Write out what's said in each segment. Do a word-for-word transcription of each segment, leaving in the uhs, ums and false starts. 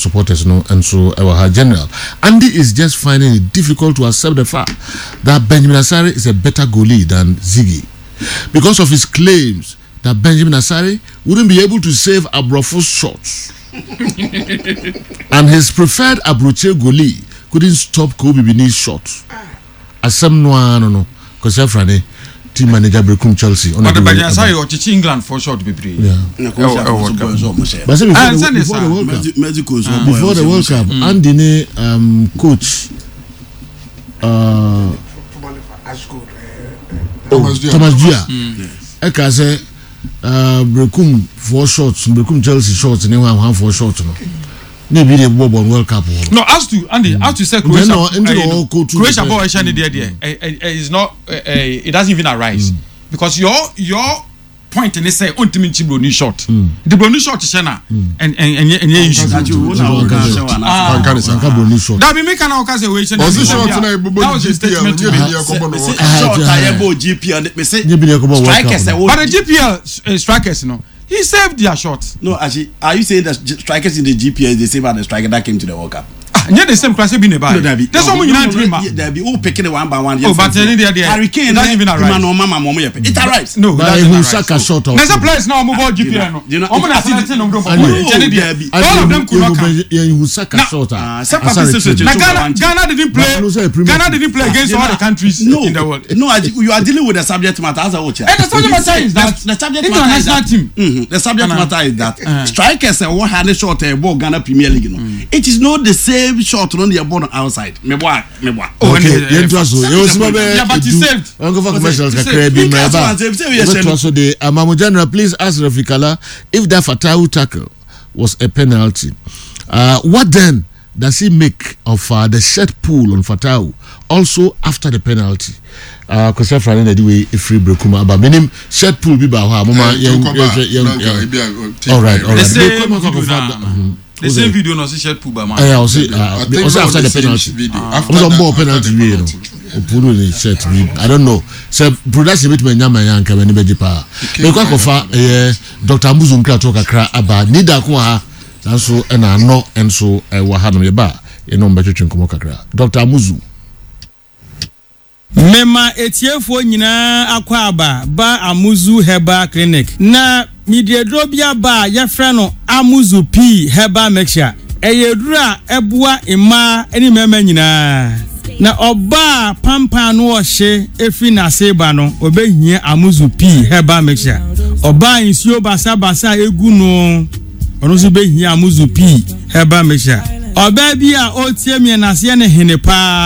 supporters no and so our general Andy is just finding it difficult to accept the fact that Benjamin Asare is a better goalie than Ziggy because of his claims that Benjamin Asare wouldn't be able to save Abrofo's shots and his preferred Abroche goalie couldn't stop Kobe Bini's shots. Asem no no no because Frane team manager Brekum Chelsea. But the Benjamin Asare or Chichi England for shot be free. Yeah. But before the World Cup, before the World Cup, Andy ne um coach uh Thomas Dia. Eka say uh Brekum four shots, Brekum Chelsea shots, and one one four shots no. Maybe they bob on World Cup. No, as to Andy, as to say Croatia, no, uh, Croatia boy is there there. It's not. Uh, it doesn't even arise mm. because your your point and they say ultimate Brony shot. Mm. The Brony shot is Shana and and and and yeah, issue. Ah, that be make an occasion where that was a statement. Shot I able G P L. Me say strikers. But the G P L strikers, no. He saved their shots. No, actually, are you saying that strikers in the G P S they save out the striker that came to the World Cup? Ah, yeah, the same class have been about. There's someone you know they'll be all picking it one by one. Oh, but then they are there. Hurricane doesn't even arrive. No, mama, mama, it arrives. No, but he will sack a shot. There's a place now move on G P L. You know, I'm gonna see the thing. All of them could not come. He will sack a shot. Ghana didn't play. Ghana didn't play against all the countries in the world. No, you are dealing with the subject matter as a watch. And the subject matter is that the subject matter is that team. The subject matter is that strikers and one hand shot a ball Ghana Premier League. It is not the same shot on the ball outside. Me boy, me boy. Okay, yeah, but he saved. I'm going for commercials. So the Amamu General, please ask Rafikala if that Fatawu tackle was a penalty. Uh, what then does he make of uh, the shed pull on Fatawu also after the penalty? Because uh, Friday the way a free Brekuma, but meaning shed pull be by how mama. All right, all right. The same video no shed pull by man. I also after the penalty. Also more penalty you know. Opulu the shed I don't know. So production bit me nyama yanka me be pa. Me kwa kofa eh Doctor Muzu nkra to kakra aba nida ko ha nanso e na no enso e wa ha no me ba e no mbetwetwe nkomo kakra. Doctor Muzu Mema etiefo nyina akwa aba ba Amuzu Herbal Clinic na midiedrobia ba yefra no Amuzu P Herbal Mixture eyedura ebua ima eni mema nyina na oba pampa no ohye efi na seba no obehia Amuzu P Herbal Mixture oba insio basa basa egu no ono so behia Amuzu P Herbal Mixture oba bi a otie mi na se ne hene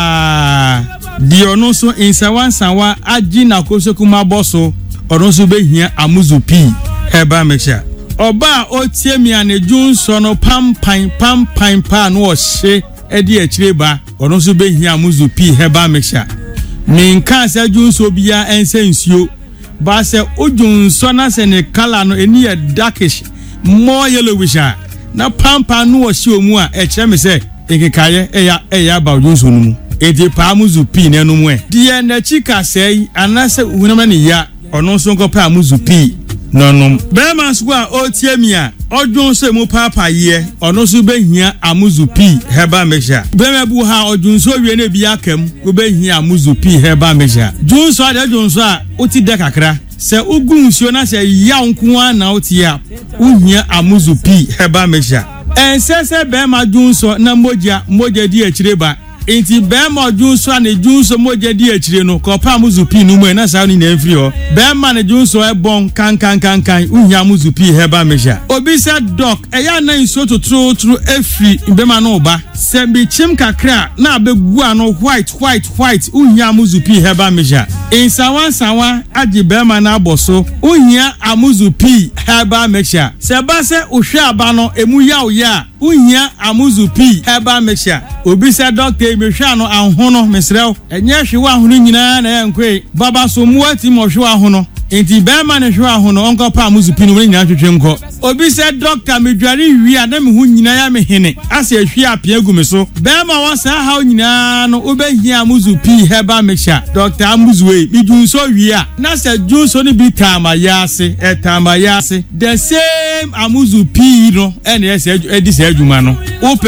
pa di ono so insawan sanwa agi na kosokuma boso ono so behia Amuzu P Herbal Mixture oba otie mi aneju nso no pampan pampan pa no ohye edi akireba ono so behia Amuzu P Herbal Mixture minka se junso bia ense nsuo ba se ojunso na se ne color no eni e darkish more yellowish na pampan no ohye omu a e kire me se ekekaye eya eya ba ojunso no mu edi pa Amuzu P na enum e die na chika sei anase hunama ne ya ono so nko pa Amuzu P nonom bema swa otiemia odwon se mu papa ye ono so behia Amuzu P Herbal Mixture bema bu ha odwon so wie na bi akam wo behia Amuzu P Herbal Mixture dwon so ade dwon so a oti de kakra se ugun nsuo na se ya nko an na oti a uhia Amuzu P Herbal Mixture ensese bema dwon so na moja moja di akireba enti bema dwunso ane dwunso moja di akire no kopa Amuzu P no mu na sa ni na mfiri ho bema ne dwunso e bon kan kan kan kan uhia Amuzu P Herbal Mixture obi se doc eya na nso totro tro efri bema no ba se bi chim kakra na abegu ano white white white uhia Amuzu P Herbal Mixture insawan sawan agi bema na aboso uhia Amuzu P Herbal Mixture se ba se uhwe aba no emu ya oya uhia Amuzu P Herbal Mixture obi se doctor me hwa no ahono mesrew enye hwe ahono nyina na yankwe baba so mu ati mo hwe ahono enti bema ne hwe ahono onko pa Amuzu P no nyina twetwe nko obi se doctor medware wi ada me hu nyina ya me hene ase hwe apia gu me so bema wasa ha nyina no obehia Amuzu P Herbal Mixture Doctor Amuzu we bidunso wi a na se junso ni bi tamayase etamayase the same Amuzu P no ene ese edi se adwuma no